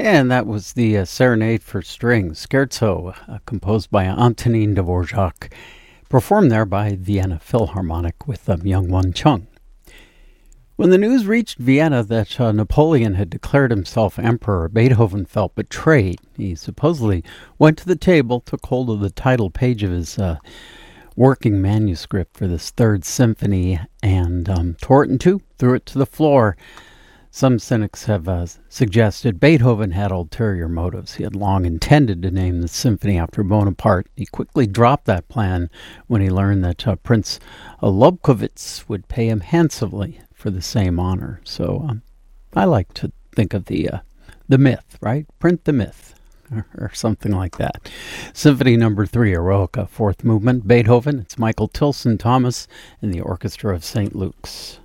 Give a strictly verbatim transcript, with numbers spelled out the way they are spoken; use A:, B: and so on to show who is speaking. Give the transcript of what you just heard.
A: And that was the uh, Serenade for Strings, Scherzo, uh, composed by Antonin Dvorak, performed there by Vienna Philharmonic with um, Young-Won Chung. When the news reached Vienna that uh, Napoleon had declared himself emperor, Beethoven felt betrayed. He supposedly went to the table, took hold of the title page of his uh, working manuscript for this third symphony, and um, tore it in two, threw it to the floor. Some cynics have uh, suggested Beethoven had ulterior motives. He had long intended to name the symphony after Bonaparte. He quickly dropped that plan when he learned that uh, Prince Lobkowitz would pay him handsomely for the same honor. So um, I like to think of the uh, the myth, right? Print the myth, or, or something like that. Symphony number three, Eroica, fourth movement, Beethoven. It's Michael Tilson Thomas and the Orchestra of Saint Luke's.